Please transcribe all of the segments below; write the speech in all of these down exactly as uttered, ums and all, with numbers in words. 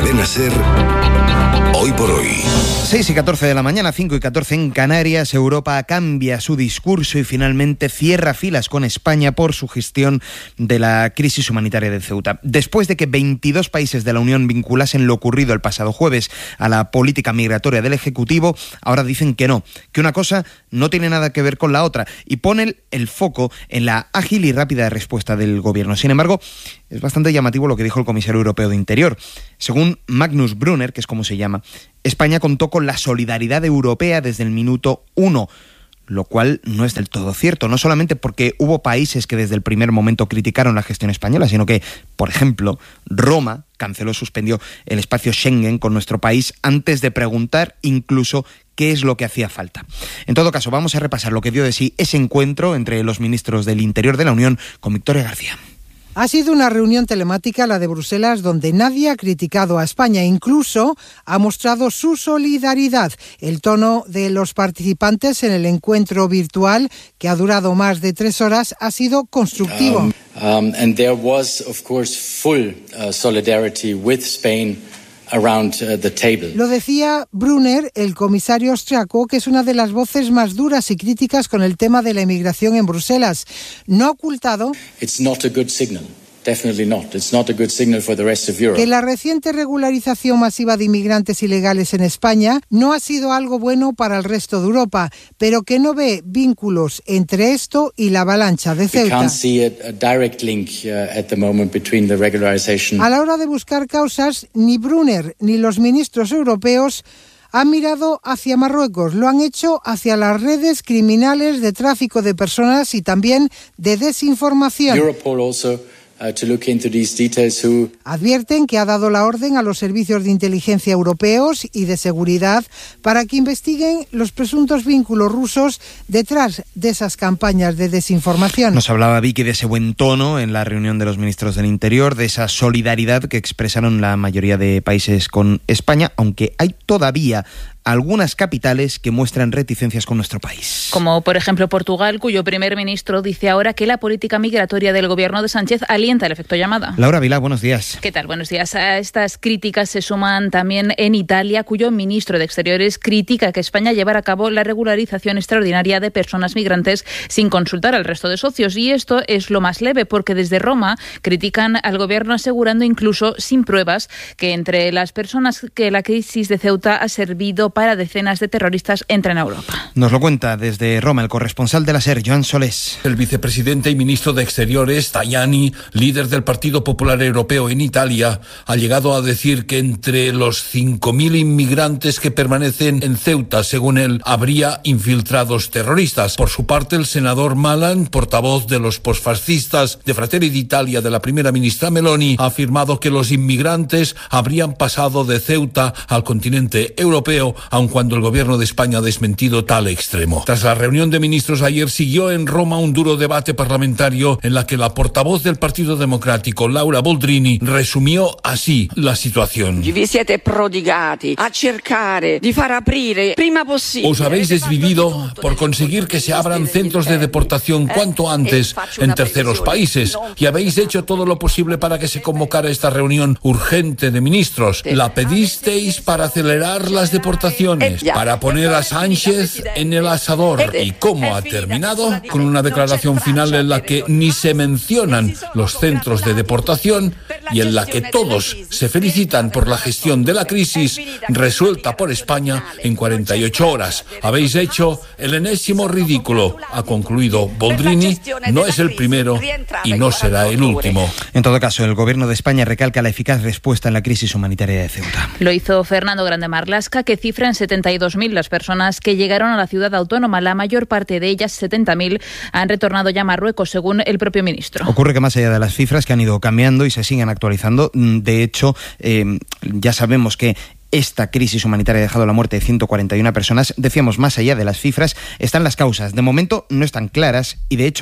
Cadena SER, Hoy por Hoy. seis y catorce de la mañana, cinco y catorce en Canarias. Europa cambia su discurso y finalmente cierra filas con España por su gestión de la crisis humanitaria de Ceuta. Después de que veintidós países de la Unión vinculasen lo ocurrido el pasado jueves a la política migratoria del Ejecutivo, ahora dicen que no, que una cosa no tiene nada que ver con la otra y ponen el foco en la ágil y rápida respuesta del Gobierno. Sin embargo, es bastante llamativo lo que dijo el comisario europeo de Interior. Según Magnus Brunner, que es como se llama, España contó con la solidaridad europea desde el minuto uno, lo cual no es del todo cierto, no solamente porque hubo países que desde el primer momento criticaron la gestión española, sino que, por ejemplo, Roma canceló, suspendió el espacio Schengen con nuestro país antes de preguntar incluso qué es lo que hacía falta. En todo caso, vamos a repasar lo que dio de sí ese encuentro entre los ministros del Interior de la Unión con Victoria García. Ha sido una reunión telemática, la de Bruselas, donde nadie ha criticado a España. Incluso ha mostrado su solidaridad. El tono de los participantes en el encuentro virtual, que ha durado más de tres horas, ha sido constructivo. Um, um, and there was, of course, full uh, solidarity with Spain around uh, the table. Lo decía Brunner, el comisario austriaco, que es una de las voces más duras y críticas con el tema de la inmigración en Bruselas. No ha ocultado It's not a good signal. Definitely not. It's not a good signal for the rest of Europe. que la reciente regularización masiva de inmigrantes ilegales en España no ha sido algo bueno para el resto de Europa, pero que no ve vínculos entre esto y la avalancha de We Ceuta. can't see a, a direct link uh, at the moment between the regularization. A la hora de buscar causas, ni Brunner ni los ministros europeos han mirado hacia Marruecos, lo han hecho hacia las redes criminales de tráfico de personas y también de desinformación. Europol also Uh, to look into these details who... Advierten que ha dado la orden a los servicios de inteligencia europeos y de seguridad para que investiguen los presuntos vínculos rusos detrás de esas campañas de desinformación. Nos hablaba Vicky de ese buen tono en la reunión de los ministros del Interior, de esa solidaridad que expresaron la mayoría de países con España, aunque hay todavía algunas capitales que muestran reticencias con nuestro país. Como por ejemplo Portugal, cuyo primer ministro dice ahora que la política migratoria del gobierno de Sánchez alienta el efecto llamada. Laura Vilá, buenos días. ¿Qué tal? Buenos días. A estas críticas se suman también en Italia, cuyo ministro de Exteriores critica que España llevara a cabo la regularización extraordinaria de personas migrantes sin consultar al resto de socios. Y esto es lo más leve, porque desde Roma critican al gobierno asegurando incluso sin pruebas que entre las personas que la crisis de Ceuta ha servido para decenas de terroristas entren a Europa. Nos lo cuenta desde Roma el corresponsal de la SER, Joan Solés. El vicepresidente y ministro de Exteriores, Tajani, líder del Partido Popular Europeo en Italia, ha llegado a decir que entre los cinco mil inmigrantes que permanecen en Ceuta, según él, habría infiltrados terroristas. Por su parte, el senador Malan, portavoz de los posfascistas de Fratelli d'Italia de la primera ministra Meloni, ha afirmado que los inmigrantes habrían pasado de Ceuta al continente europeo, aun cuando el gobierno de España ha desmentido tal extremo. Tras la reunión de ministros ayer, siguió en Roma un duro debate parlamentario en la que la portavoz del Partido Democrático, Laura Boldrini, resumió así la situación. Vi siete prodigati a cercare di far aprire prima possibile. Os habéis desvivido por conseguir que se abran centros de deportación cuanto antes en terceros países y habéis hecho todo lo posible para que se convocara esta reunión urgente de ministros. La pedisteis para acelerar las deportaciones, para poner a Sánchez en el asador. ¿Y cómo ha terminado? Con una declaración final en la que ni se mencionan los centros de deportación y en la que todos se felicitan por la gestión de la crisis resuelta por España en cuarenta y ocho horas. Habéis hecho el enésimo ridículo, ha concluido Boldrini. No es el primero y no será el último. En todo caso, el gobierno de España recalca la eficaz respuesta en la crisis humanitaria de Ceuta. Lo hizo Fernando Grande Marlaska, que cifra en setenta y dos mil las personas que llegaron a la ciudad autónoma. La mayor parte de ellas, setenta mil, han retornado ya a Marruecos, según el propio ministro. Ocurre que más allá de las cifras que han ido cambiando y se siguen actualizando, de hecho, eh, ya sabemos que esta crisis humanitaria ha dejado la muerte de ciento cuarenta y una personas. Decíamos, más allá de las cifras, están las causas. De momento no están claras y, de hecho,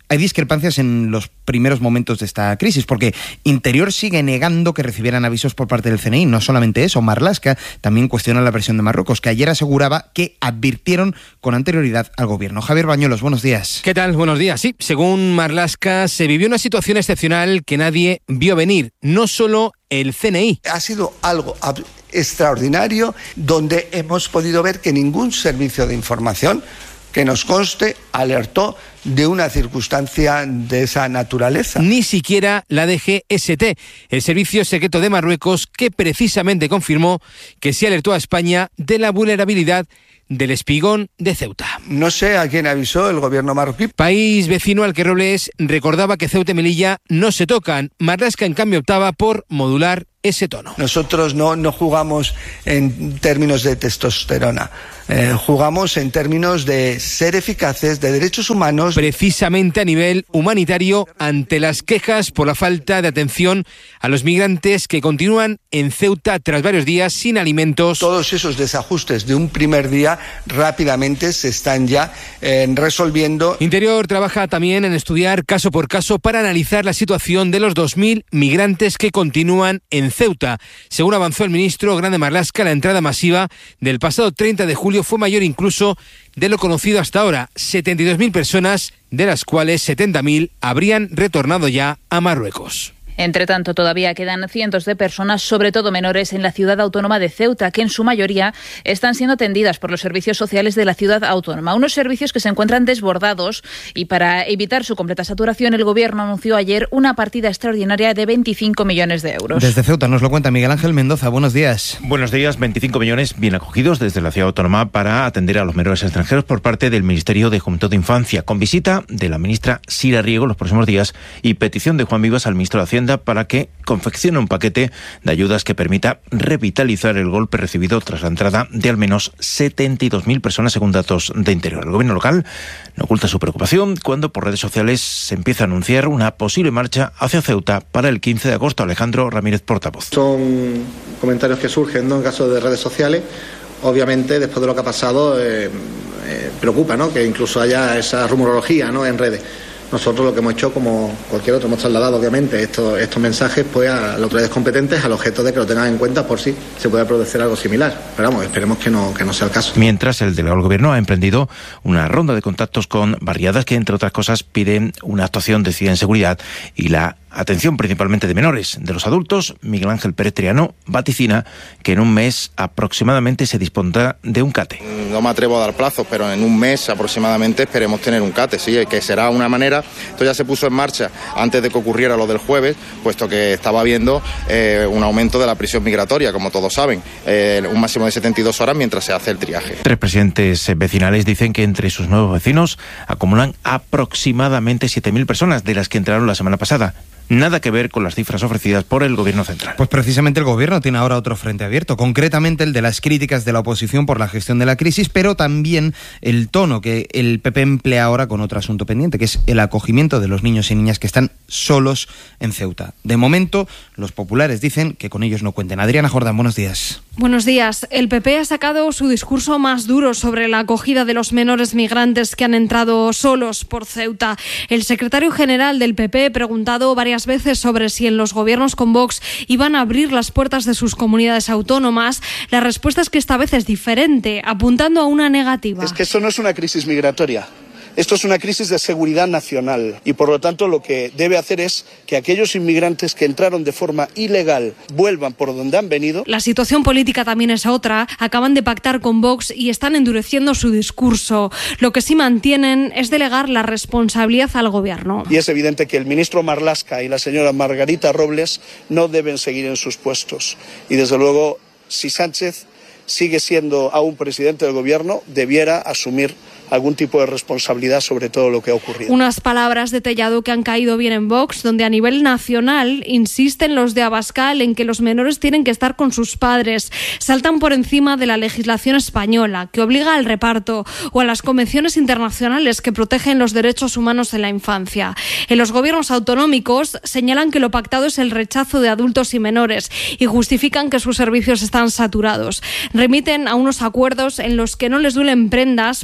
Hay discrepancias en los primeros momentos de esta crisis, porque Interior sigue negando que recibieran avisos por parte del C N I. No solamente eso, Marlaska también cuestiona la versión de Marruecos, que ayer aseguraba que advirtieron con anterioridad al gobierno. Javier Bañuelos, buenos días. ¿Qué tal? Buenos días. Sí, según Marlaska, se vivió una situación excepcional que nadie vio venir, no solo el C N I. Ha sido algo extraordinario, donde hemos podido ver que ningún servicio de información que nos conste alertó de una circunstancia de esa naturaleza. Ni siquiera la D G S T, el Servicio Secreto de Marruecos, que precisamente confirmó que se alertó a España de la vulnerabilidad del espigón de Ceuta. No sé a quién avisó el gobierno marroquí. País vecino al que Robles recordaba que Ceuta y Melilla no se tocan. Marlaska, en cambio, optaba por modular ese tono. Nosotros no, no jugamos en términos de testosterona, eh, jugamos en términos de ser eficaces, de derechos humanos. Precisamente a nivel humanitario, ante las quejas por la falta de atención a los migrantes que continúan en Ceuta tras varios días sin alimentos. Todos esos desajustes de un primer día rápidamente se están ya eh, resolviendo. Interior trabaja también en estudiar caso por caso para analizar la situación de los dos mil migrantes que continúan en Ceuta. Según avanzó el ministro Grande Marlaska, la entrada masiva del pasado treinta de julio fue mayor incluso de lo conocido hasta ahora, setenta y dos mil personas, de las cuales setenta mil habrían retornado ya a Marruecos. Entre tanto, todavía quedan cientos de personas, sobre todo menores, en la ciudad autónoma de Ceuta, que en su mayoría están siendo atendidas por los servicios sociales de la ciudad autónoma. Unos servicios que se encuentran desbordados y para evitar su completa saturación, el Gobierno anunció ayer una partida extraordinaria de veinticinco millones de euros. Desde Ceuta nos lo cuenta Miguel Ángel Mendoza. Buenos días. Buenos días. veinticinco millones bien acogidos desde la ciudad autónoma para atender a los menores extranjeros por parte del Ministerio de Juventud e Infancia, con visita de la ministra Sira Riego los próximos días y petición de Juan Vivas al ministro de Hacienda para que confeccione un paquete de ayudas que permita revitalizar el golpe recibido tras la entrada de al menos setenta y dos mil personas, según datos de Interior. El gobierno local no oculta su preocupación cuando por redes sociales se empieza a anunciar una posible marcha hacia Ceuta para el quince de agosto. Alejandro Ramírez, portavoz. Son comentarios que surgen, ¿no?, en caso de redes sociales. Obviamente, después de lo que ha pasado, eh, eh, preocupa, ¿no?, que incluso haya esa rumorología, ¿no?, en redes. Nosotros lo que hemos hecho, como cualquier otro, hemos trasladado obviamente estos, estos mensajes pues a las autoridades competentes al objeto de que lo tengan en cuenta por si se puede producir algo similar. Pero vamos, esperemos que no, que no sea el caso. Mientras, el delegado del Gobierno ha emprendido una ronda de contactos con barriadas que, entre otras cosas, piden una actuación decidida en seguridad y la atención principalmente de menores. De los adultos, Miguel Ángel Pérez Triano vaticina que en un mes aproximadamente se dispondrá de un CATE. No me atrevo a dar plazos, pero en un mes aproximadamente esperemos tener un CATE, sí, que será una manera. Esto ya se puso en marcha antes de que ocurriera lo del jueves, puesto que estaba habiendo eh, un aumento de la prisión migratoria, como todos saben, eh, un máximo de setenta y dos horas mientras se hace el triaje. Tres presidentes vecinales dicen que entre sus nuevos vecinos acumulan aproximadamente siete mil personas, de las que entraron la semana pasada. Nada que ver con las cifras ofrecidas por el Gobierno central. Pues precisamente el Gobierno tiene ahora otro frente abierto, concretamente el de las críticas de la oposición por la gestión de la crisis, pero también el tono que el P P emplea ahora con otro asunto pendiente, que es el acogimiento de los niños y niñas que están solos en Ceuta. De momento, los populares dicen que con ellos no cuenten. Adriana Jordán, buenos días. Buenos días. El P P ha sacado su discurso más duro sobre la acogida de los menores migrantes que han entrado solos por Ceuta. El secretario general del P P, preguntado varias veces sobre si en los gobiernos con Vox iban a abrir las puertas de sus comunidades autónomas, la respuesta es que esta vez es diferente, apuntando a una negativa. Es que esto no es una crisis migratoria. Esto es una crisis de seguridad nacional y, por lo tanto, lo que debe hacer es que aquellos inmigrantes que entraron de forma ilegal vuelvan por donde han venido. La situación política también es otra. Acaban de pactar con Vox y están endureciendo su discurso. Lo que sí mantienen es delegar la responsabilidad al Gobierno. Y es evidente que el ministro Marlaska y la señora Margarita Robles no deben seguir en sus puestos. Y, desde luego, si Sánchez sigue siendo aún presidente del Gobierno, debiera asumir algún tipo de responsabilidad sobre todo lo que ha ocurrido. Unas palabras de Tellado que han caído bien en Vox, donde a nivel nacional insisten los de Abascal en que los menores tienen que estar con sus padres. Saltan por encima de la legislación española, que obliga al reparto, o a las convenciones internacionales que protegen los derechos humanos en la infancia. En los gobiernos autonómicos señalan que lo pactado es el rechazo de adultos y menores y justifican que sus servicios están saturados. Remiten a unos acuerdos en los que no les duelen prendas para reducir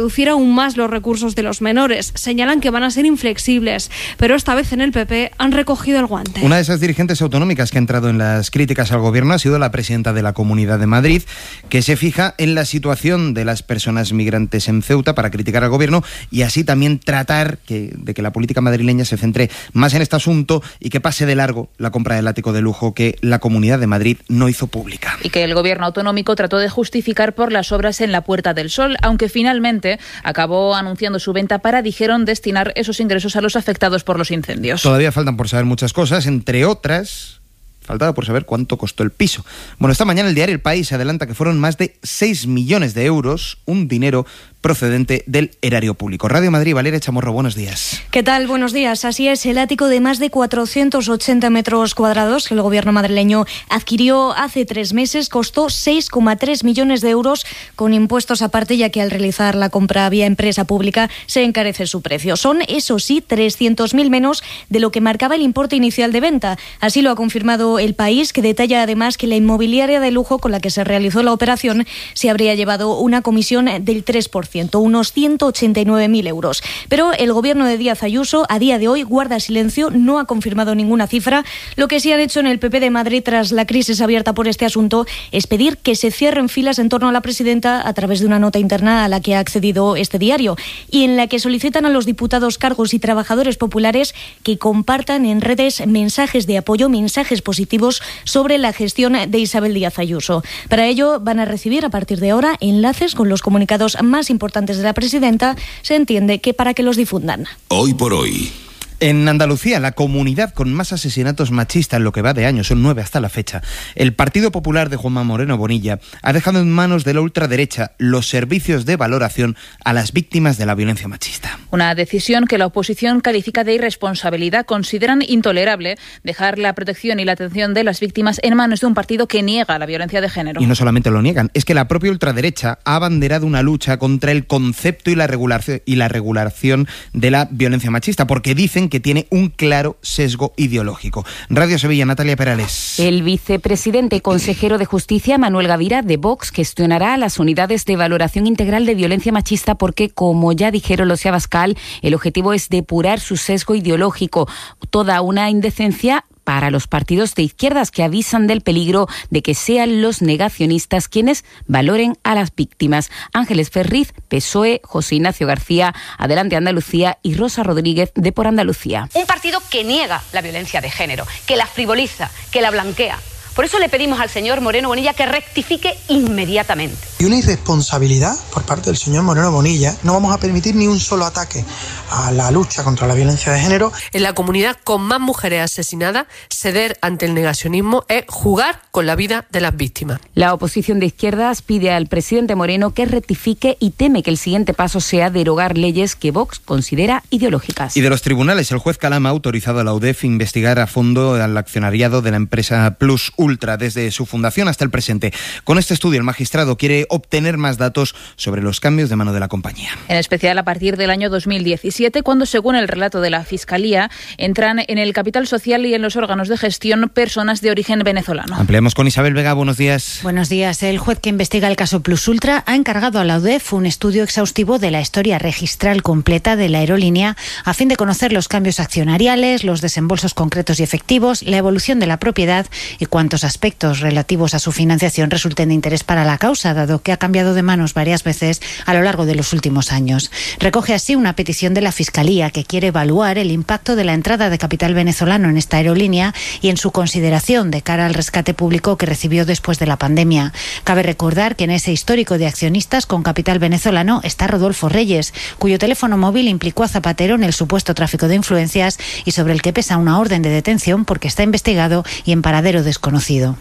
reducir aún más los recursos de los menores. Señalan que van a ser inflexibles, pero esta vez en el P P han recogido el guante. Una de esas dirigentes autonómicas que ha entrado en las críticas al gobierno ha sido la presidenta de la Comunidad de Madrid, que se fija en la situación de las personas migrantes en Ceuta para criticar al gobierno y así también tratar que, de que la política madrileña se centre más en este asunto y que pase de largo la compra del ático de lujo que la Comunidad de Madrid no hizo pública. Y que el gobierno autonómico trató de justificar por las obras en la Puerta del Sol, aunque finalmente acabó anunciando su venta para, dijeron, destinar esos ingresos a los afectados por los incendios. Todavía faltan por saber muchas cosas, entre otras... Faltaba por saber cuánto costó el piso. Bueno, esta mañana el diario El País adelanta que fueron más de seis millones de euros, un dinero procedente del erario público. Radio Madrid, Valeria Chamorro, buenos días. ¿Qué tal? Buenos días. Así es, el ático de más de cuatrocientos ochenta metros cuadrados que el gobierno madrileño adquirió hace tres meses costó seis coma tres millones de euros con impuestos aparte, ya que al realizar la compra vía empresa pública se encarece su precio. Son, eso sí, trescientos mil menos de lo que marcaba el importe inicial de venta. Así lo ha confirmado El País, que detalla además que la inmobiliaria de lujo con la que se realizó la operación se habría llevado una comisión del tres por ciento, unos ciento ochenta y nueve mil euros. Pero el gobierno de Díaz Ayuso a día de hoy guarda silencio, no ha confirmado ninguna cifra. Lo que sí han hecho en el P P de Madrid tras la crisis abierta por este asunto es pedir que se cierren filas en torno a la presidenta a través de una nota interna a la que ha accedido este diario y en la que solicitan a los diputados, cargos y trabajadores populares que compartan en redes mensajes de apoyo, mensajes positivos sobre la gestión de Isabel Díaz Ayuso. Para ello van a recibir a partir de ahora enlaces con los comunicados más importantes de la presidenta. Se entiende que para que los difundan. Hoy por hoy. En Andalucía, la comunidad con más asesinatos machistas en lo que va de año, son nueve hasta la fecha. El Partido Popular de Juanma Moreno Bonilla ha dejado en manos de la ultraderecha los servicios de valoración a las víctimas de la violencia machista. Una decisión que la oposición califica de irresponsabilidad. Consideran intolerable dejar la protección y la atención de las víctimas en manos de un partido que niega la violencia de género. Y no solamente lo niegan, es que la propia ultraderecha ha abanderado una lucha contra el concepto y la regulación, y la regulación de la violencia machista, porque dicen que tiene un claro sesgo ideológico. Radio Sevilla, Natalia Perales. El vicepresidente y consejero de Justicia, Manuel Gavira, de Vox, gestionará las unidades de valoración integral de violencia machista porque, como ya dijeron los de Abascal, el objetivo es depurar su sesgo ideológico. Toda una indecencia para los partidos de izquierdas que avisan del peligro de que sean los negacionistas quienes valoren a las víctimas. Ángeles Ferriz, P S O E, José Ignacio García, Adelante Andalucía y Rosa Rodríguez, de Por Andalucía. Un partido que niega la violencia de género, que la frivoliza, que la blanquea. Por eso le pedimos al señor Moreno Bonilla que rectifique inmediatamente. Y una irresponsabilidad por parte del señor Moreno Bonilla. No vamos a permitir ni un solo ataque a la lucha contra la violencia de género. En la comunidad con más mujeres asesinadas, ceder ante el negacionismo es jugar con la vida de las víctimas. La oposición de izquierdas pide al presidente Moreno que rectifique y teme que el siguiente paso sea derogar leyes que Vox considera ideológicas. Y de los tribunales, el juez Calama ha autorizado a la U D E F investigar a fondo al accionariado de la empresa Plus Ultra desde su fundación hasta el presente. Con este estudio, el magistrado quiere obtener más datos sobre los cambios de mano de la compañía. En especial a partir del año dos mil diecisiete, cuando, según el relato de la Fiscalía, entran en el capital social y en los órganos de gestión personas de origen venezolano. Ampliamos con Isabel Vega. Buenos días. Buenos días. El juez que investiga el caso Plus Ultra ha encargado a la U D E F un estudio exhaustivo de la historia registral completa de la aerolínea a fin de conocer los cambios accionariales, los desembolsos concretos y efectivos, la evolución de la propiedad y cuántos aspectos relativos a su financiación resulten de interés para la causa, dado que ha cambiado de manos varias veces a lo largo de los últimos años. Recoge así una petición de la Fiscalía que quiere evaluar el impacto de la entrada de capital venezolano en esta aerolínea y en su consideración de cara al rescate público que recibió después de la pandemia. Cabe recordar que en ese histórico de accionistas con capital venezolano está Rodolfo Reyes, cuyo teléfono móvil implicó a Zapatero en el supuesto tráfico de influencias y sobre el que pesa una orden de detención porque está investigado y en paradero desconocido.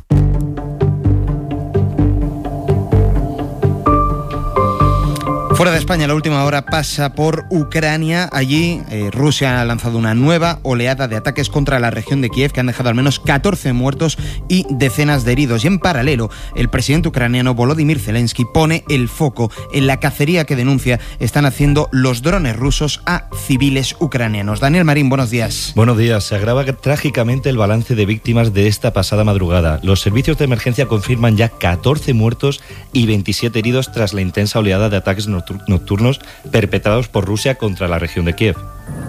Fuera de España, la última hora pasa por Ucrania. Allí eh, Rusia ha lanzado una nueva oleada de ataques contra la región de Kiev que han dejado al menos catorce muertos y decenas de heridos. Y en paralelo, el presidente ucraniano Volodymyr Zelensky pone el foco en la cacería que denuncia están haciendo los drones rusos a civiles ucranianos. Daniel Marín, buenos días. Buenos días. Se agrava trágicamente el balance de víctimas de esta pasada madrugada. Los servicios de emergencia confirman ya catorce muertos y veintisiete heridos tras la intensa oleada de ataques nocturnos nocturnos perpetrados por Rusia contra la región de Kiev.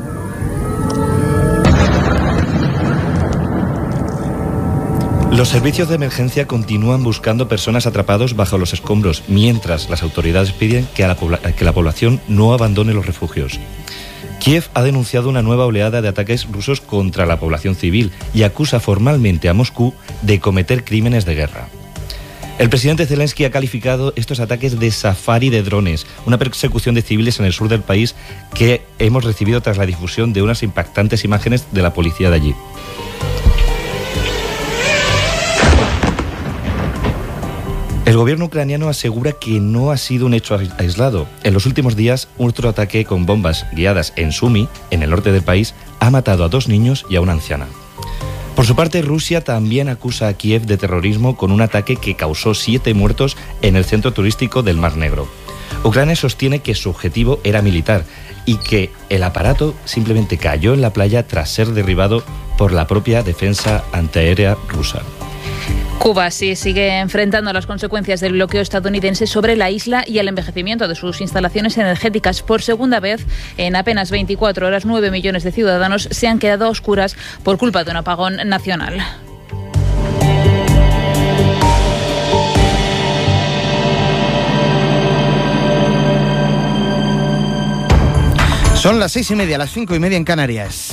Los servicios de emergencia continúan buscando personas atrapados bajo los escombros, mientras las autoridades piden que, a la, pobla- que la población no abandone los refugios. Kiev ha denunciado una nueva oleada de ataques rusos contra la población civil y acusa formalmente a Moscú de cometer crímenes de guerra. El presidente Zelensky ha calificado estos ataques de safari de drones, una persecución de civiles en el sur del país que hemos recibido tras la difusión de unas impactantes imágenes de la policía de allí. El gobierno ucraniano asegura que no ha sido un hecho aislado. En los últimos días, otro ataque con bombas guiadas en Sumy, en el norte del país, ha matado a dos niños y a una anciana. Por su parte, Rusia también acusa a Kiev de terrorismo con un ataque que causó siete muertos en el centro turístico del Mar Negro. Ucrania sostiene que su objetivo era militar y que el aparato simplemente cayó en la playa tras ser derribado por la propia defensa antiaérea rusa. Cuba sí sigue enfrentando las consecuencias del bloqueo estadounidense sobre la isla y el envejecimiento de sus instalaciones energéticas. Por segunda vez, en apenas veinticuatro horas, nueve millones de ciudadanos se han quedado a oscuras por culpa de un apagón nacional. Son las seis y media, las cinco y media en Canarias.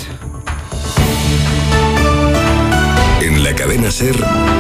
En la cadena SER,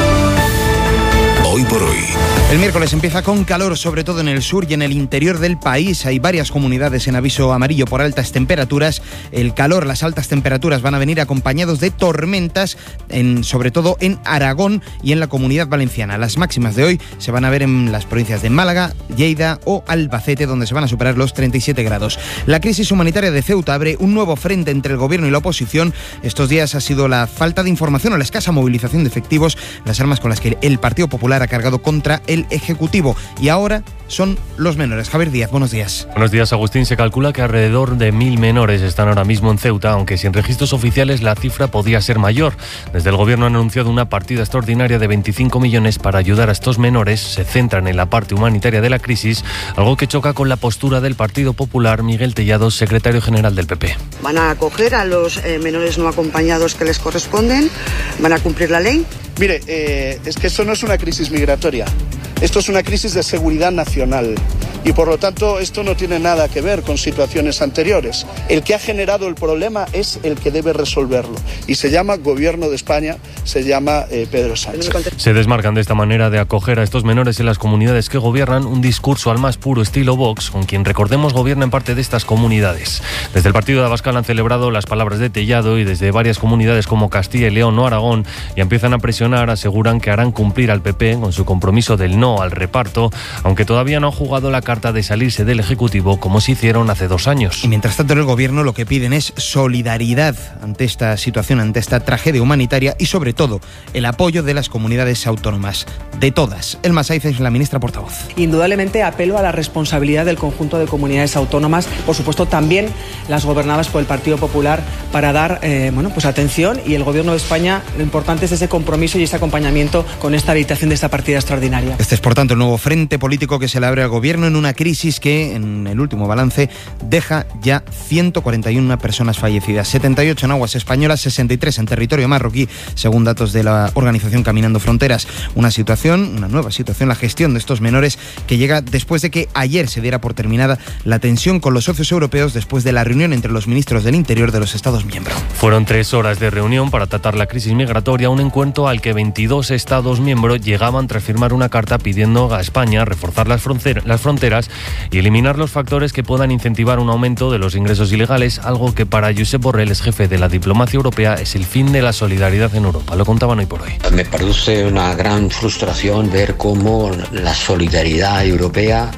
Hoy por Hoy. El miércoles empieza con calor, sobre todo en el sur y en el interior del país. Hay varias comunidades en aviso amarillo por altas temperaturas. El calor, las altas temperaturas van a venir acompañados de tormentas, en, sobre todo en Aragón y en la Comunidad Valenciana. Las máximas de hoy se van a ver en las provincias de Málaga, Lleida o Albacete, donde se van a superar los treinta y siete grados. La crisis humanitaria de Ceuta abre un nuevo frente entre el gobierno y la oposición. Estos días ha sido la falta de información o la escasa movilización de efectivos las armas con las que el Partido Popular ha cargado contra el Ejecutivo, y ahora son los menores. Javier Díaz, buenos días. Buenos días, Agustín. Se calcula que alrededor de mil menores están ahora mismo en Ceuta, aunque sin registros oficiales la cifra podía ser mayor. Desde el gobierno han anunciado una partida extraordinaria de veinticinco millones para ayudar a estos menores. Se centran en la parte humanitaria de la crisis, algo que choca con la postura del Partido Popular. Miguel Tellado, secretario general del P P. Van a acoger a los eh, menores no acompañados que les corresponden, van a cumplir la ley. Mire, eh, es que esto no es una crisis migratoria, esto es una crisis de seguridad nacional y por lo tanto esto no tiene nada que ver con situaciones anteriores. El que ha generado el problema es el que debe resolverlo y se llama Gobierno de España, se llama eh, Pedro Sánchez. Se desmarcan de esta manera de acoger a estos menores en las comunidades que gobiernan, un discurso al más puro estilo Vox, con quien recordemos gobierna en parte de estas comunidades. Desde el partido de Abascal han celebrado las palabras de Tellado y desde varias comunidades como Castilla y León o Aragón ya empiezan a presionar. Aseguran que harán cumplir al P P con su compromiso del no al reparto, aunque todavía no han jugado la carta de salirse del Ejecutivo como se hicieron hace dos años. Y mientras tanto en el Gobierno lo que piden es solidaridad ante esta situación, ante esta tragedia humanitaria y sobre todo el apoyo de las comunidades autónomas, de todas. Elma Saiz es la ministra portavoz. Indudablemente apelo a la responsabilidad del conjunto de comunidades autónomas, por supuesto también las gobernadas por el Partido Popular, para dar eh, bueno, pues atención, y el Gobierno de España, lo importante es ese compromiso y ese acompañamiento con esta habilitación de esta partida extraordinaria. Este es, por tanto, el nuevo frente político que se le abre al Gobierno en una crisis que, en el último balance, deja ya ciento cuarenta y una personas fallecidas, setenta y ocho en aguas españolas, sesenta y tres en territorio marroquí, según datos de la organización Caminando Fronteras. Una situación, una nueva situación, la gestión de estos menores, que llega después de que ayer se diera por terminada la tensión con los socios europeos después de la reunión entre los ministros del Interior de los Estados miembros. Fueron tres horas de reunión para tratar la crisis migratoria, un encuentro al que veintidós Estados miembros llegaban tras firmar una carta pidiendo a España reforzar las fronteras y eliminar los factores que puedan incentivar un aumento de los ingresos ilegales, algo que para Josep Borrell, es jefe de la diplomacia europea, es el fin de la solidaridad en Europa. Lo contaban hoy por hoy. Me produce una gran frustración ver cómo la solidaridad europea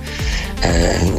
eh,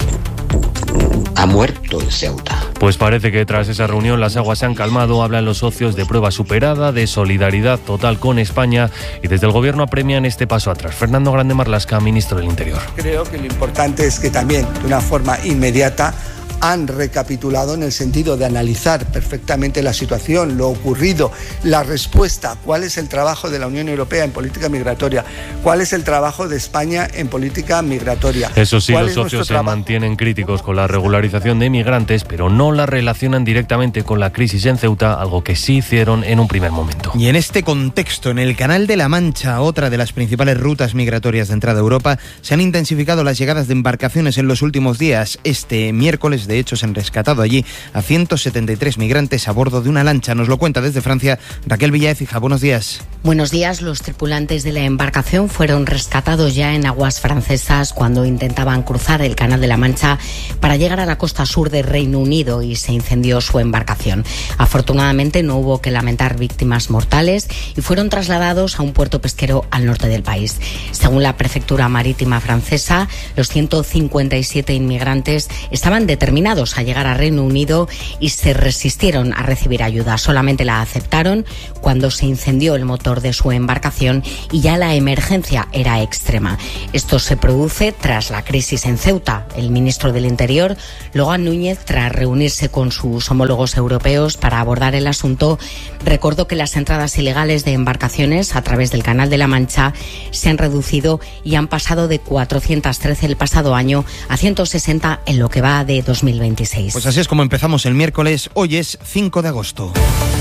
ha muerto en Ceuta. Pues parece que tras esa reunión las aguas se han calmado. Hablan los socios de prueba superada, de solidaridad total con España, y desde el Gobierno apremian este paso atrás. Fernando Grande Marlaska, ministro del Interior. Creo que lo importante es que también, de una forma inmediata, han recapitulado en el sentido de analizar perfectamente la situación, lo ocurrido, la respuesta, cuál es el trabajo de la Unión Europea en política migratoria, cuál es el trabajo de España en política migratoria. Eso sí, los socios se mantienen críticos con la regularización de inmigrantes, pero no la relacionan directamente con la crisis en Ceuta, algo que sí hicieron en un primer momento. Y en este contexto, en el Canal de la Mancha, otra de las principales rutas migratorias de entrada a Europa, se han intensificado las llegadas de embarcaciones en los últimos días. Este miércoles, de hecho, se han rescatado allí a ciento setenta y tres migrantes a bordo de una lancha. Nos lo cuenta desde Francia Raquel Villaécija. Buenos días. Buenos días. Los tripulantes de la embarcación fueron rescatados ya en aguas francesas cuando intentaban cruzar el Canal de la Mancha para llegar a la costa sur de Reino Unido y se incendió su embarcación. Afortunadamente no hubo que lamentar víctimas mortales y fueron trasladados a un puerto pesquero al norte del país. Según la prefectura marítima francesa, los ciento cincuenta y siete inmigrantes estaban determinados a llegar a Reino Unido y se resistieron a recibir ayuda. Solamente la aceptaron cuando se incendió el motor de su embarcación y ya la emergencia era extrema. Esto se produce tras la crisis en Ceuta. El ministro del Interior, Logan Núñez, tras reunirse con sus homólogos europeos para abordar el asunto, recordó que las entradas ilegales de embarcaciones a través del Canal de la Mancha se han reducido y han pasado de cuatrocientos trece el pasado año a ciento sesenta en lo que va de dos mil veintiséis. Pues así es como empezamos el miércoles. Hoy es cinco de agosto.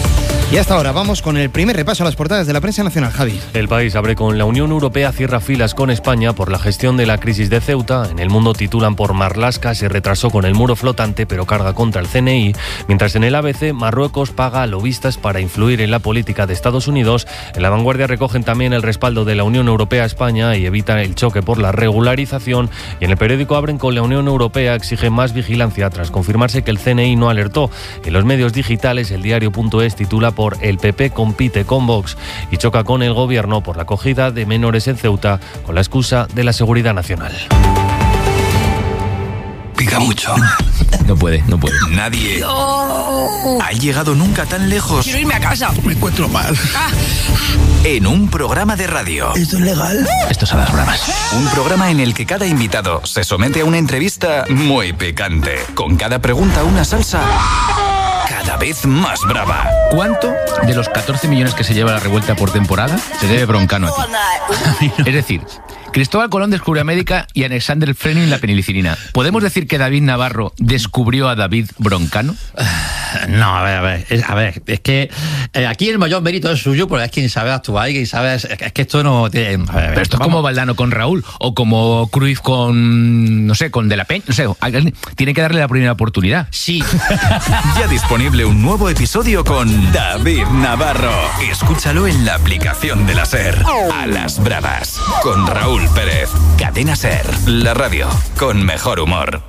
Y hasta ahora vamos con el primer repaso a las portadas de la prensa nacional, Javi. El País abre con: la Unión Europea cierra filas con España por la gestión de la crisis de Ceuta. En El Mundo titulan por: Marlaska se retrasó con el muro flotante pero carga contra el C N I. Mientras en el A B C, Marruecos paga a lobistas para influir en la política de Estados Unidos. En La Vanguardia recogen también el respaldo de la Unión Europea a España y evitan el choque por la regularización. Y en el periódico abren con: la Unión Europea exige más vigilancia tras confirmarse que el C N I no alertó. En los medios digitales, El Diario.es titula por: el P P compite con Vox y choca con el gobierno por la acogida de menores en Ceuta con la excusa de la seguridad nacional. Pica mucho. No puede, no puede. Nadie no. ha llegado nunca tan lejos. Quiero irme a casa. Me encuentro mal. Ah. En un programa de radio. ¿Esto es legal? Esto son las bromas. Un programa en el que cada invitado se somete a una entrevista muy picante. Con cada pregunta una salsa cada vez más brava. ¿Cuánto de los catorce millones que se lleva la revuelta por temporada se debe Broncano a ti? Es decir, Cristóbal Colón descubrió América y Alexander Fleming la penicilina. ¿Podemos decir que David Navarro descubrió a David Broncano? No, a ver, a ver, es, a ver, es que eh, aquí el mayor mérito es suyo, porque es quien sabe actuar y quien sabe, es, es que esto no tiene... A ver, Pero esto vamos. Es como Valdano con Raúl, o como Cruyff con, no sé, con De la Peña, no sé, tiene que darle la primera oportunidad. Sí. Ya disponible un nuevo episodio con David Navarro. Escúchalo en la aplicación de la SER. A las bravas, con Raúl Pérez. Cadena SER, la radio con mejor humor.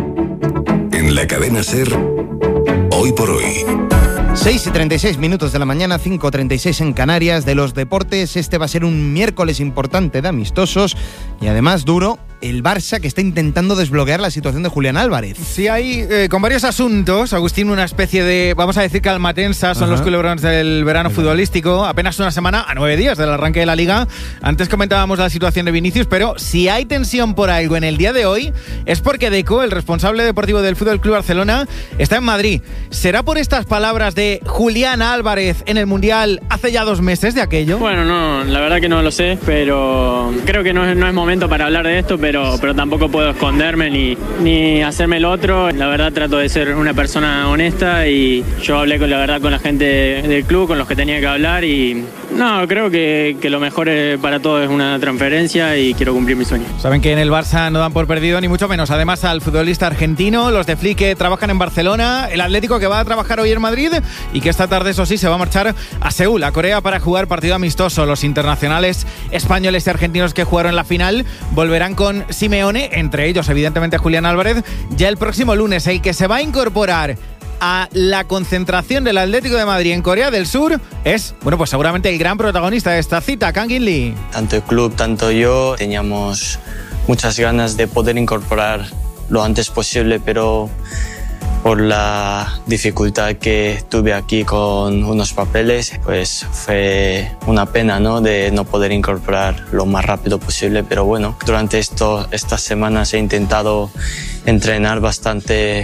En la cadena SER, hoy por hoy. seis y treinta y seis minutos de la mañana, cinco y treinta y seis en Canarias. De los deportes, este va a ser un miércoles importante de amistosos y además duro. El Barça, que está intentando desbloquear la situación de Julián Álvarez. Sí, hay eh, con varios asuntos. Agustín, una especie de, vamos a decir, calmatensa. Son Ajá. los culebrones del verano futbolístico. Apenas una semana a nueve días del arranque de la Liga. Antes comentábamos la situación de Vinicius, pero si hay tensión por algo en el día de hoy, es porque Deco, el responsable deportivo del Fútbol Club Barcelona, está en Madrid. ¿Será por estas palabras de Julián Álvarez en el Mundial hace ya dos meses de aquello? Bueno, no, la verdad que no lo sé, pero creo que no es, no es momento para hablar de esto, pero Pero, pero tampoco puedo esconderme ni, ni hacerme el otro. La verdad trato de ser una persona honesta y yo hablé con la verdad con la gente del club, con los que tenía que hablar y no, creo que, que lo mejor para todos es una transferencia y quiero cumplir mi sueño. Saben que en el Barça no dan por perdido ni mucho menos. Además al futbolista argentino, los de Flick que trabajan en Barcelona, el Atlético que va a trabajar hoy en Madrid y que esta tarde, eso sí, se va a marchar a Seúl, a Corea, para jugar partido amistoso. Los internacionales españoles y argentinos que jugaron la final volverán con Simeone, entre ellos evidentemente Julián Álvarez, ya el próximo lunes. El que se va a incorporar a la concentración del Atlético de Madrid en Corea del Sur es, bueno, pues seguramente el gran protagonista de esta cita, Kang In Lee. Tanto el club, tanto yo, teníamos muchas ganas de poder incorporar lo antes posible, pero por la dificultad que tuve aquí con unos papeles, pues fue una pena, ¿no?, de no poder incorporar lo más rápido posible. Pero bueno, durante esto, estas semanas he intentado entrenar bastante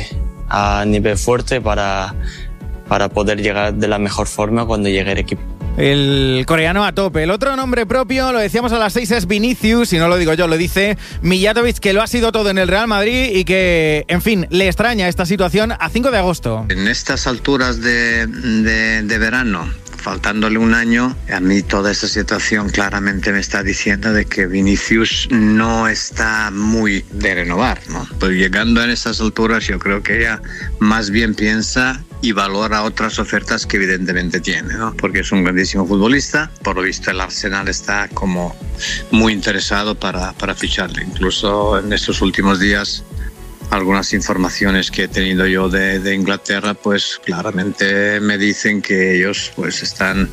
a nivel fuerte para, para poder llegar de la mejor forma cuando llegue el equipo. El coreano a tope. El otro nombre propio, lo decíamos a las seis, es Vinicius, y no lo digo yo, lo dice Mijatovic, que lo ha sido todo en el Real Madrid y que, en fin, le extraña esta situación a cinco de agosto. En estas alturas de, de, de verano, faltándole un año, a mí toda esta situación claramente me está diciendo de que Vinicius no está muy de renovar, ¿no? Pues llegando a estas alturas yo creo que ella más bien piensa y valora otras ofertas que evidentemente tiene, ¿no? Porque es un grandísimo futbolista. Por lo visto el Arsenal está como muy interesado para, para ficharle. Incluso en estos últimos días algunas informaciones que he tenido yo de, de Inglaterra, pues claramente me dicen que ellos pues están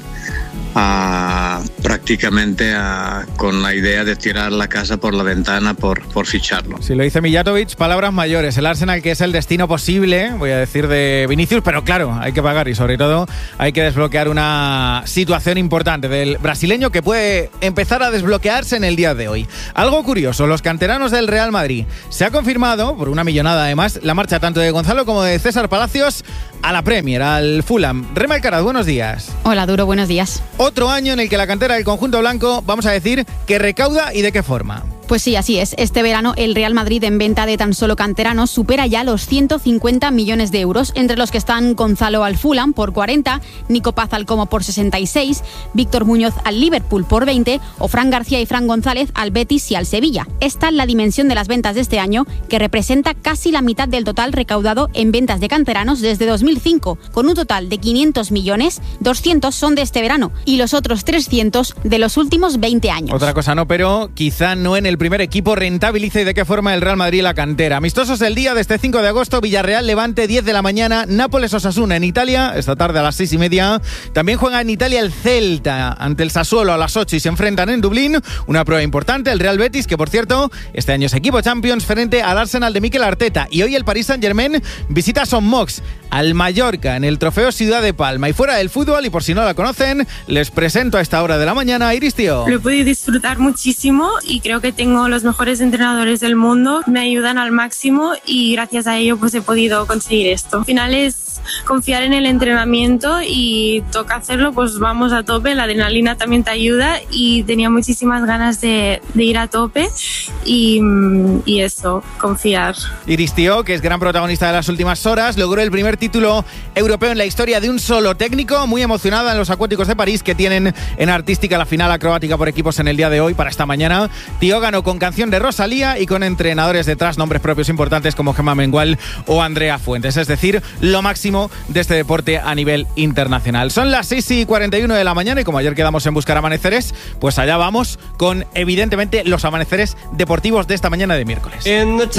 a, prácticamente a, con la idea de tirar la casa por la ventana por, por ficharlo. Si lo dice Mijatovic, palabras mayores. El Arsenal, que es el destino posible, voy a decir, de Vinicius, pero claro, hay que pagar y sobre todo hay que desbloquear una situación importante del brasileño que puede empezar a desbloquearse en el día de hoy. Algo curioso, los canteranos del Real Madrid. Se ha confirmado, por una millonada además, la marcha tanto de Gonzalo como de César Palacios a la Premier, al Fulham. Rema Alcaraz, buenos días. Hola, Duro, buenos días. Otro año en el que la cantera del conjunto blanco, vamos a decir, que recauda y de qué forma. Pues sí, así es. Este verano el Real Madrid, en venta de tan solo canteranos, supera ya los ciento cincuenta millones de euros, entre los que están Gonzalo al Fulham por cuarenta, Nico Paz al Como por sesenta y seis, Víctor Muñoz al Liverpool por veinte o Fran García y Fran González al Betis y al Sevilla. Esta es la dimensión de las ventas de este año, que representa casi la mitad del total recaudado en ventas de canteranos desde dos mil cinco, con un total de quinientos millones, doscientos son de este verano y los otros trescientos de los últimos veinte años. Otra cosa no, pero quizá no en el primer equipo rentabiliza y de qué forma el Real Madrid la cantera. Amistosos el día de este cinco de agosto, Villarreal Levante diez de la mañana, Nápoles Osasuna en Italia, esta tarde a las seis y media. También juega en Italia el Celta ante el Sassuolo a las ocho y se enfrentan en Dublín. Una prueba importante, el Real Betis, que por cierto, este año es equipo Champions frente al Arsenal de Mikel Arteta. Y hoy el Paris Saint-Germain visita a Son Mox, al Mallorca, en el Trofeo Ciudad de Palma. Y fuera del fútbol, y por si no la conocen, les presento a esta hora de la mañana a Iris Tío. Lo he podido disfrutar muchísimo y creo que tengo los mejores entrenadores del mundo, me ayudan al máximo y gracias a ello pues he podido conseguir esto. Al final es confiar en el entrenamiento y toca hacerlo, pues vamos a tope, la adrenalina también te ayuda y tenía muchísimas ganas de, de ir a tope y, y eso, confiar. Iris Tío, que es gran protagonista de las últimas horas, logró el primer título europeo en la historia de un solo técnico, muy emocionada en los acuáticos de París que tienen en artística la final acrobática por equipos en el día de hoy para esta mañana. Tío ganó con canción de Rosalía y con entrenadores detrás, nombres propios importantes como Gemma Mengual o Andrea Fuentes, es decir, lo máximo de este deporte a nivel internacional. Son las seis y cuarenta y uno de la mañana y como ayer quedamos en buscar amaneceres, pues allá vamos con evidentemente los amaneceres deportivos de esta mañana de miércoles. In the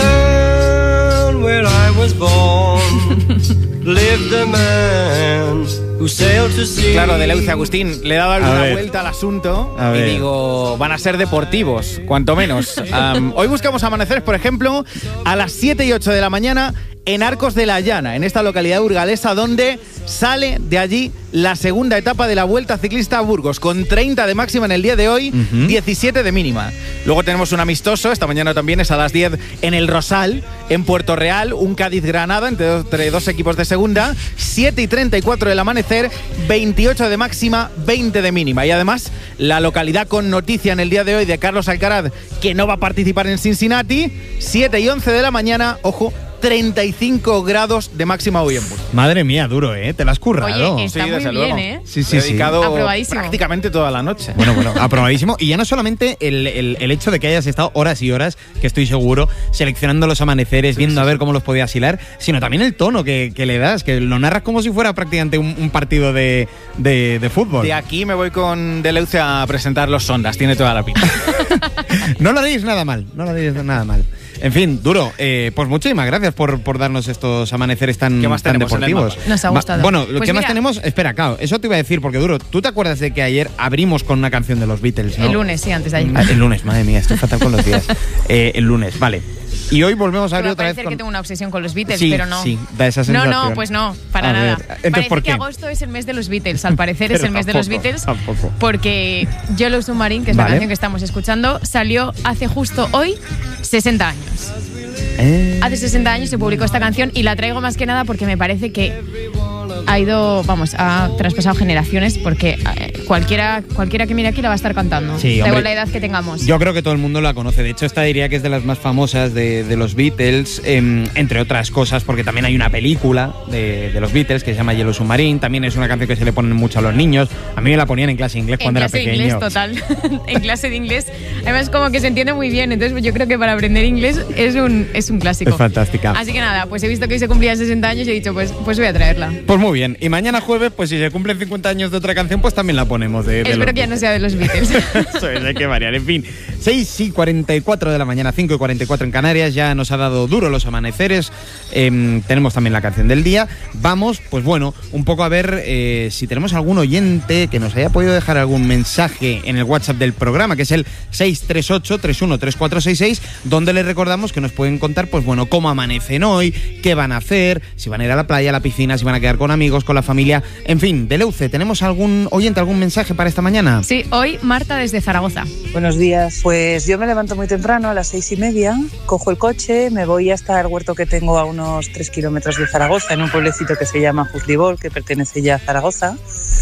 town where I was born, lived a man who sailed to sea. Claro, de Leuce Agustín, le he dado alguna vuelta al asunto y digo, van a ser deportivos, cuanto menos. Um, hoy buscamos amaneceres, por ejemplo, a las siete y ocho de la mañana en Arcos de la Llana, en esta localidad burgalesa, donde sale de allí la segunda etapa de la Vuelta Ciclista a Burgos, con treinta de máxima en el día de hoy, uh-huh. diecisiete de mínima. Luego tenemos un amistoso, esta mañana también es a las diez en el Rosal, en Puerto Real, un Cádiz-Granada entre dos, entre dos equipos de segunda, siete y treinta y cuatro del amanecer, veintiocho de máxima, veinte de mínima. Y además, la localidad con noticia en el día de hoy de Carlos Alcaraz, que no va a participar en Cincinnati, siete y once de la mañana, ojo, treinta y cinco grados de máxima hoy en Burgos. Madre mía, duro, ¿eh? Te la has currado. Oye, está sí, muy desde bien, luego. ¿eh? Sí, sí, He dedicado sí. Aprobadísimo. prácticamente toda la noche. Bueno, bueno, aprobadísimo. Y ya no solamente el, el, el hecho de que hayas estado horas y horas, que estoy seguro, seleccionando los amaneceres, viendo sí, sí, a ver cómo los podías hilar, sino también el tono que, que le das, que lo narras como si fuera prácticamente un, un partido de, de, de fútbol. De aquí me voy con Deleuze a presentar los sondas, tiene toda la pinta. No lo diréis nada mal, no lo diréis nada mal. En fin, Duro, eh, pues muchísimas gracias por, por darnos estos amaneceres tan, ¿Qué más tan deportivos. Nos ha gustado. Va, bueno, pues ¿qué mira, más tenemos? Espera, claro, eso te iba a decir, porque Duro, ¿tú te acuerdas de que ayer abrimos con una canción de los Beatles, no? El lunes, sí, antes de ayer. Ah, el lunes, madre mía, estoy fatal con los días. Eh, el lunes, vale. Y hoy volvemos a abrir otra vez con... con... que tengo una obsesión con los Beatles, sí, pero no. Sí, da esa sensación. No, no, pues no, para a nada. Ver, entonces, Parece ¿por qué? que agosto es el mes de los Beatles, al parecer es el mes tampoco, de los Beatles, tampoco. porque Yellow Submarine, que es vale. la canción que estamos escuchando, salió hace justo hoy sesenta años. Eh. Hace sesenta años se publicó esta canción y la traigo más que nada porque me parece que ha ido, vamos, ha traspasado generaciones porque cualquiera cualquiera que mire aquí la va a estar cantando. Sí, da hombre, igual la edad que tengamos. Yo creo que todo el mundo la conoce. De hecho, esta diría que es de las más famosas de, de los Beatles, eh, entre otras cosas, porque también hay una película de, de los Beatles que se llama Yellow Submarine. También es una canción que se le ponen mucho a los niños. A mí me la ponían en clase de inglés cuando era pequeño. En clase de inglés, total. En clase de inglés. Además, como que se entiende muy bien. Entonces, yo creo que para aprender inglés es un, es un clásico. Es fantástica. Así que nada, pues he visto que hoy se cumplían sesenta años y he dicho, pues, pues voy a traerla. Pues muy bien. Y mañana jueves, pues si se cumplen cincuenta años de otra canción, pues también la ponemos. De, de Espero que ya no sea de los Beatles. Eso es, hay que variar. En fin, seis y cuarenta y cuatro de la mañana, cinco y cuarenta y cuatro en Canarias. Ya nos ha dado duro los amaneceres. Eh, tenemos también la canción del día. Vamos, pues bueno, un poco a ver eh, si tenemos algún oyente que nos haya podido dejar algún mensaje en el WhatsApp del programa, que es el seis tres ocho, tres uno tres cuatro seis seis, donde les recordamos que nos pueden contar, pues bueno, cómo amanecen hoy, qué van a hacer, si van a ir a la playa, a la piscina, si van a quedar con amigos, con la familia. En fin, de Leuce, ¿tenemos algún oyente, algún mensaje para esta mañana? Sí, hoy Marta desde Zaragoza. Buenos días. Pues yo me levanto muy temprano, a las seis y media, cojo el coche, me voy hasta el huerto que tengo a unos tres kilómetros de Zaragoza, en un pueblecito que se llama Juzlibol, que pertenece ya a Zaragoza,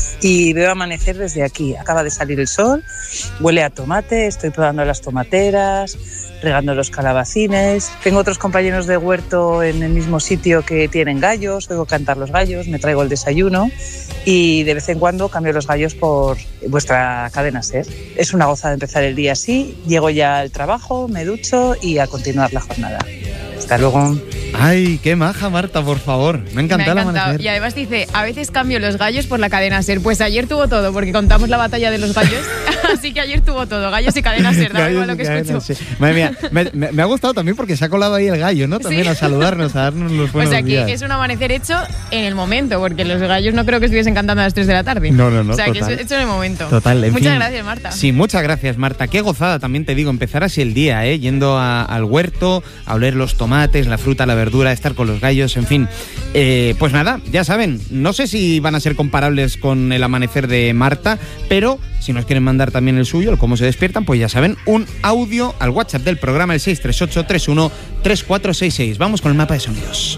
y veo amanecer desde aquí. Acaba de salir el sol, huele a tomate, estoy podando las tomateras, regando los calabacines. Tengo otros compañeros de huerto en el mismo sitio que tienen gallos, oigo cantar los gallos, me traigo el desayuno y de vez en cuando cambio los gallos por vuestra cadena SER. Es una gozada empezar el día así, llego ya al trabajo, me ducho y a continuar la jornada. Hasta luego. Ay, qué maja, Marta, por favor. Me ha encantado, Me ha el encantado. amanecer. Y además dice, a veces cambio los gallos por la cadena SER. Pues ayer tuvo todo, porque contamos la batalla de los gallos. Así que ayer tuvo todo, gallos y cadena SER, da igual lo que escucho. Sí. Madre mía, me, me, me ha gustado también porque se ha colado ahí el gallo, ¿no? También Sí. a saludarnos, a darnos los buenos O sea que días. es un amanecer hecho en el momento, porque los gallos no creo que estuviesen cantando a las tres de la tarde. No, no, no, O sea total. que es hecho en el momento. Total, en Muchas fin. gracias, Marta. Sí, muchas gracias, Marta. Qué gozada, también te digo, empezar así el día, ¿eh? Yendo a, al huerto, a oler los tomates, la fruta, la verdura, estar con los gallos, en fin. Eh, pues nada, ya saben, no sé si van a ser comparables con el amanecer de Marta, pero si nos quieren mandar también el suyo, el cómo se despiertan, pues ya saben, un audio al WhatsApp del programa, el seis tres ocho, tres uno tres cuatro seis seis. Vamos con el mapa de sonidos.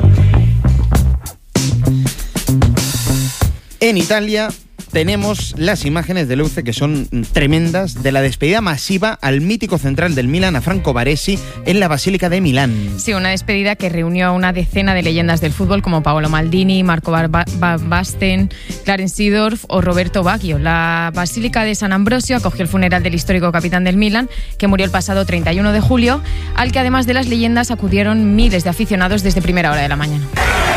En Italia tenemos las imágenes de Leuce que son tremendas de la despedida masiva al mítico central del Milan, a Franco Baresi, en la Basílica de Milán. Sí, una despedida que reunió a una decena de leyendas del fútbol como Paolo Maldini, Marco Bar- Bar- Basten, Clarence Seedorf o Roberto Baggio. La Basílica de San Ambrosio acogió el funeral del histórico capitán del Milan, que murió el pasado treinta y uno de julio, al que además de las leyendas acudieron miles de aficionados desde primera hora de la mañana.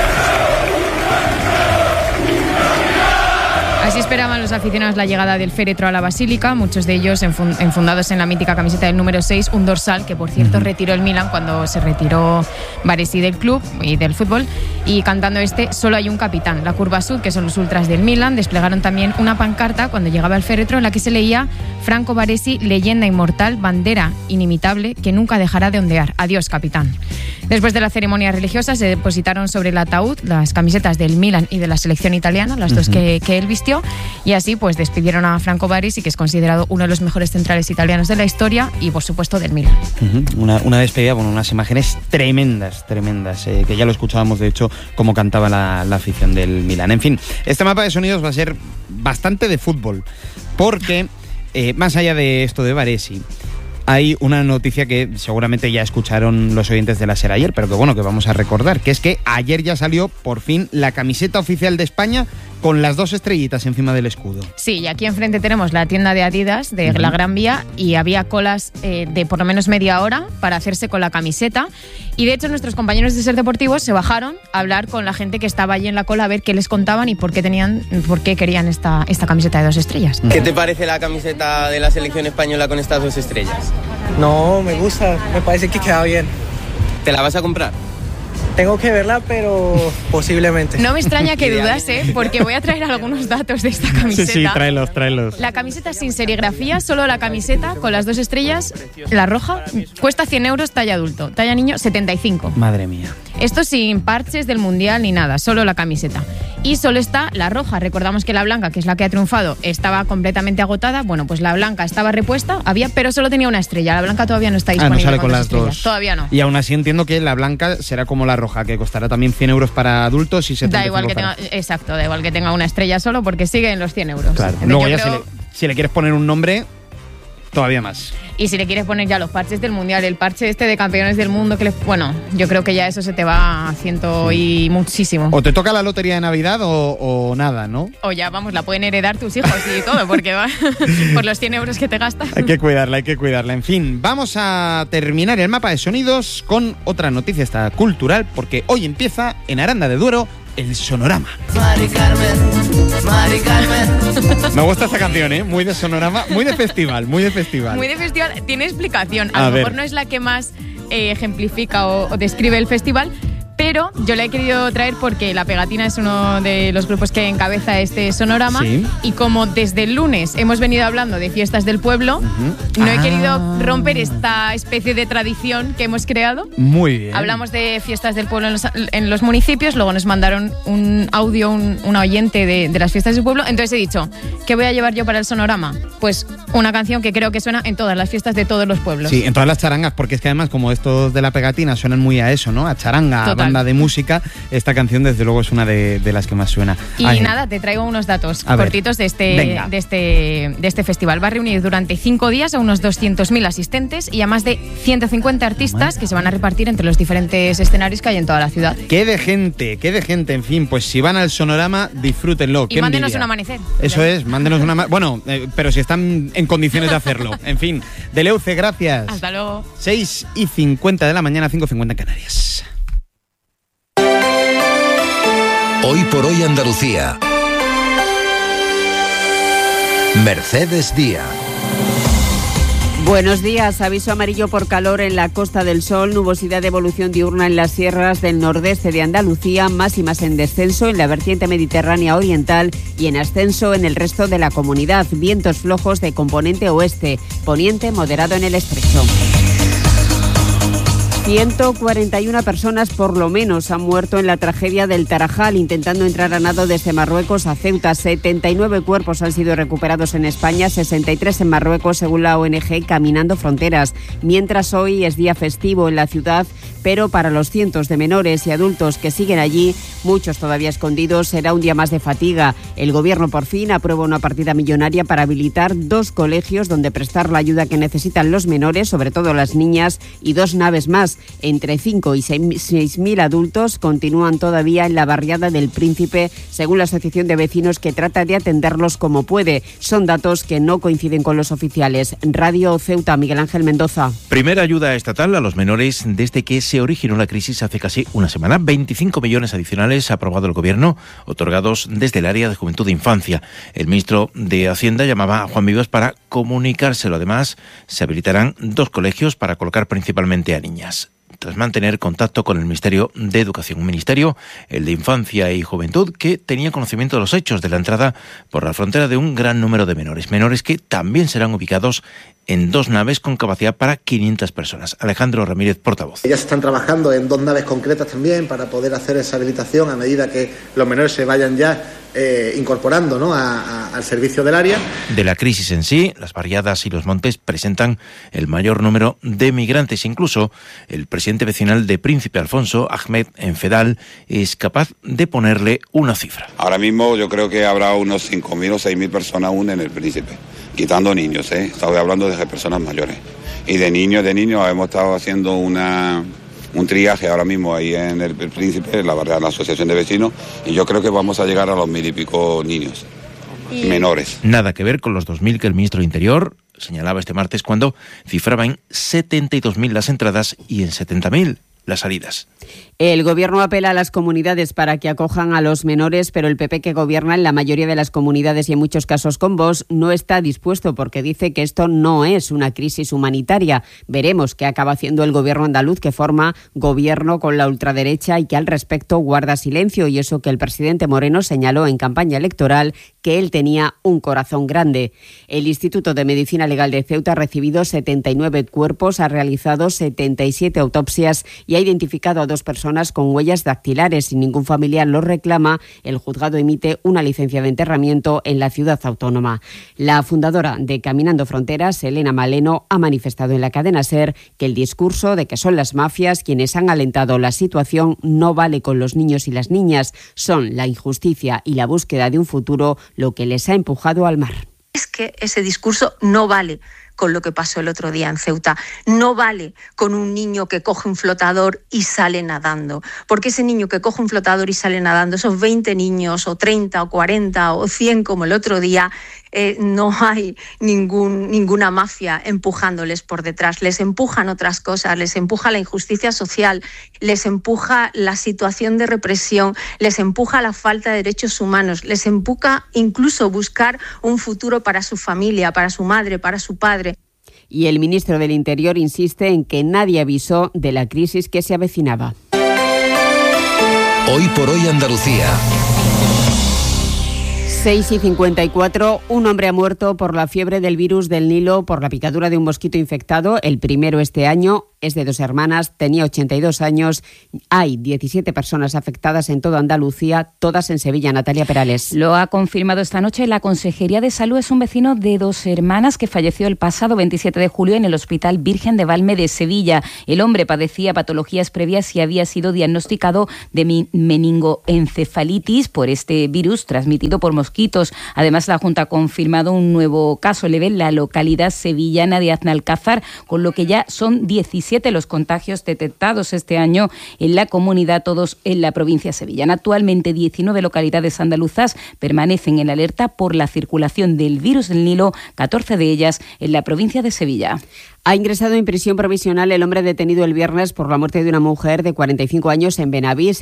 Así esperaban los aficionados la llegada del féretro a la Basílica, muchos de ellos enfun- enfundados en la mítica camiseta del número seis, un dorsal que, por cierto, retiró el Milan cuando se retiró Baresi del club y del fútbol, y cantando este "Solo hay un capitán". La curva sud, que son los ultras del Milan, desplegaron también una pancarta cuando llegaba el féretro en la que se leía "Franco Baresi, leyenda inmortal, bandera inimitable que nunca dejará de ondear. Adiós, capitán". Después de la ceremonia religiosa se depositaron sobre el ataúd las camisetas del Milan y de la selección italiana, las dos que, que él vistió, y así pues despidieron a Franco Baresi, que es considerado uno de los mejores centrales italianos de la historia y por supuesto del Milan. Uh-huh. Una, una despedida, bueno, unas imágenes tremendas, tremendas, eh, que ya lo escuchábamos de hecho cómo cantaba la, la afición del Milan. En fin, este mapa de sonidos va a ser bastante de fútbol, porque eh, más allá de esto de Baresi, hay una noticia que seguramente ya escucharon los oyentes de la SER ayer, pero que bueno, que vamos a recordar, que es que ayer ya salió por fin la camiseta oficial de España con las dos estrellitas encima del escudo. Sí, y aquí enfrente tenemos la tienda de Adidas de uh-huh. la Gran Vía, y había colas eh, de por lo menos media hora para hacerse con la camiseta, y de hecho nuestros compañeros de SER Deportivos se bajaron a hablar con la gente que estaba allí en la cola a ver qué les contaban y por qué tenían, por qué querían esta, esta camiseta de dos estrellas. ¿Qué te parece la camiseta de la selección española con estas dos estrellas? No, me gusta, me parece que queda bien. ¿Te la vas a comprar? Tengo que verla, pero posiblemente. No me extraña que dudase, porque voy a traer algunos datos de esta camiseta. Sí, sí, tráelos, tráelos. La camiseta sin serigrafía, solo la camiseta con las dos estrellas, la roja, cuesta cien euros talla adulto, talla niño setenta y cinco. Madre mía. Esto sin parches del Mundial ni nada, solo la camiseta. Y solo está la roja. Recordamos que la blanca, que es la que ha triunfado, estaba completamente agotada. Bueno, pues la blanca estaba repuesta, había, pero solo tenía una estrella. La blanca todavía no está disponible. Ah, no sale con, con las estrellas. dos. Todavía no. Y aún así entiendo que la blanca será como la roja, que costará también cien euros para adultos y setenta Da igual que para... tenga, exacto, da igual que tenga una estrella solo, porque sigue en los cien euros. Claro. Entonces, Luego ya creo... si, le, si le quieres poner un nombre, todavía más. Y si le quieres poner ya los parches del Mundial, el parche este de campeones del mundo, que le... bueno, yo creo que ya eso se te va a ciento y muchísimo. O te toca la lotería de Navidad o, o nada, ¿no? O ya, vamos, la pueden heredar tus hijos y todo, porque va por los cien euros que te gastas. Hay que cuidarla, hay que cuidarla. En fin, vamos a terminar el mapa de sonidos con otra noticia esta cultural, porque hoy empieza en Aranda de Duero el Sonorama. Mari Carmen, Mari Carmen. Me gusta esta canción, ¿eh? Muy de Sonorama, muy de festival, muy de festival. Muy de festival, tiene explicación. A, A lo ver. mejor no es la que más eh, ejemplifica o, o describe el festival, pero yo la he querido traer porque La Pegatina es uno de los grupos que encabeza este Sonorama. Sí. Y como desde el lunes hemos venido hablando de fiestas del pueblo, Uh-huh. no he Ah. querido romper esta especie de tradición que hemos creado. Muy bien. Hablamos de fiestas del pueblo en los, en los municipios, luego nos mandaron un audio, un, un oyente de, de las fiestas del pueblo, entonces he dicho, ¿qué voy a llevar yo para el Sonorama? Pues una canción que creo que suena en todas las fiestas de todos los pueblos. Sí, en todas las charangas, porque es que además como estos de La Pegatina suenan muy a eso, ¿no? A charanga, a Total. banda de música, esta canción desde luego es una de, de las que más suena. Y Ay, nada, te traigo unos datos A ver. cortitos de este, Venga. de, este, de este festival. Va a reunir durante cinco días a unos doscientos mil asistentes y a más de ciento cincuenta artistas que se van a repartir entre los diferentes escenarios que hay en toda la ciudad. Qué de gente, qué de gente, en fin, pues si van al Sonorama, disfrútenlo. Y qué mándenos envidia. un amanecer. Eso es, mándenos una... ma- Bueno, eh, pero si están en condiciones de hacerlo. En fin, Deleuze, gracias. Hasta luego. seis y cincuenta de la mañana, cinco y cincuenta en Canarias. Hoy por hoy Andalucía. Mercedes Díaz. Buenos días. Aviso amarillo por calor en la Costa del Sol, nubosidad de evolución diurna en las sierras del nordeste de Andalucía, máximas en descenso en la vertiente mediterránea oriental y en ascenso en el resto de la comunidad. Vientos flojos de componente oeste, poniente moderado en el estrecho. ciento cuarenta y una personas por lo menos han muerto en la tragedia del Tarajal intentando entrar a nado desde Marruecos a Ceuta. setenta y nueve cuerpos han sido recuperados en España, sesenta y tres en Marruecos, según la O N G Caminando Fronteras. Mientras hoy es día festivo en la ciudad, pero para los cientos de menores y adultos que siguen allí, muchos todavía escondidos, será un día más de fatiga. El Gobierno por fin aprueba una partida millonaria para habilitar dos colegios donde prestar la ayuda que necesitan los menores, sobre todo las niñas, y dos naves más. Entre cinco y seis mil adultos continúan todavía en la barriada del Príncipe, según la Asociación de Vecinos, que trata de atenderlos como puede. Son datos que no coinciden con los oficiales. Radio Ceuta, Miguel Ángel Mendoza. Primera ayuda estatal a los menores desde que se originó la crisis hace casi una semana. veinticinco millones adicionales ha aprobado el Gobierno, otorgados desde el área de Juventud e Infancia. El ministro de Hacienda llamaba a Juan Vivas para comunicárselo. Además, se habilitarán dos colegios para colocar principalmente a niñas. Tras mantener contacto con el Ministerio de Educación, un ministerio, el de Infancia y Juventud, que tenía conocimiento de los hechos de la entrada por la frontera de un gran número de menores, menores que también serán ubicados en dos naves con capacidad para quinientas personas. Alejandro Ramírez, portavoz. Ya se están trabajando en dos naves concretas también para poder hacer esa habilitación a medida que los menores se vayan ya eh, incorporando, ¿no?, a, a, al servicio del área. De la crisis en sí, las barriadas y los montes presentan el mayor número de migrantes. Incluso el presidente vecinal de Príncipe Alfonso, Ahmed Enfedal, es capaz de ponerle una cifra. Ahora mismo yo creo que habrá unos cinco mil o seis mil personas aún en el Príncipe, quitando niños, ¿eh? Estaba hablando de personas mayores. Y de niños, de niños hemos estado haciendo una... un triaje ahora mismo ahí en el, el Príncipe, en la barriada de la Asociación de Vecinos, y yo creo que vamos a llegar a los mil y pico niños y menores. Nada que ver con los dos mil que el ministro de Interior señalaba este martes, cuando cifraba en setenta y dos mil las entradas y en setenta mil las salidas. El Gobierno apela a las comunidades para que acojan a los menores, pero el P P, que gobierna en la mayoría de las comunidades y en muchos casos con Vox, no está dispuesto, porque dice que esto no es una crisis humanitaria. Veremos qué acaba haciendo el Gobierno andaluz, que forma gobierno con la ultraderecha y que al respecto guarda silencio, y eso que el presidente Moreno señaló en campaña electoral que él tenía un corazón grande. El Instituto de Medicina Legal de Ceuta ha recibido setenta y nueve cuerpos, ha realizado setenta y siete autopsias y y ha identificado a dos personas con huellas dactilares. Si ningún familiar lo reclama, el juzgado emite una licencia de enterramiento en la ciudad autónoma. La fundadora de Caminando Fronteras, Elena Maleno, ha manifestado en la cadena SER que el discurso de que son las mafias quienes han alentado la situación no vale con los niños y las niñas. Son la injusticia y la búsqueda de un futuro lo que les ha empujado al mar. Es que ese discurso no vale con lo que pasó el otro día en Ceuta. No vale con un niño que coge un flotador y sale nadando. Porque ese niño que coge un flotador y sale nadando, esos veinte niños, o treinta, o cuarenta, o cien como el otro día, eh, no hay ningún, ninguna mafia empujándoles por detrás. Les empujan otras cosas, les empuja la injusticia social, les empuja la situación de represión, les empuja la falta de derechos humanos, les empuja incluso buscar un futuro para su familia, para su madre, para su padre. Y el ministro del Interior insiste en que nadie avisó de la crisis que se avecinaba. Hoy por hoy Andalucía. seis y cincuenta y cuatro, un hombre ha muerto por la fiebre del virus del Nilo por la picadura de un mosquito infectado, el primero este año. Es de dos hermanas, tenía ochenta y dos años. Hay diecisiete personas afectadas en toda Andalucía, todas en Sevilla. Natalia Perales. Lo ha confirmado esta noche la Consejería de Salud. Es un vecino de dos hermanas que falleció el pasado veintisiete de julio en el Hospital Virgen de Valme de Sevilla. El hombre padecía patologías previas y había sido diagnosticado de meningoencefalitis por este virus transmitido por mosquitos. Además, la Junta ha confirmado un nuevo caso leve en la localidad sevillana de Aznalcázar, con lo que ya son diecisiete los contagios detectados este año en la comunidad, todos en la provincia sevillana. Actualmente diecinueve localidades andaluzas permanecen en alerta por la circulación del virus del Nilo, catorce de ellas en la provincia de Sevilla. Ha ingresado en prisión provisional el hombre detenido el viernes por la muerte de una mujer de cuarenta y cinco años en Benavís.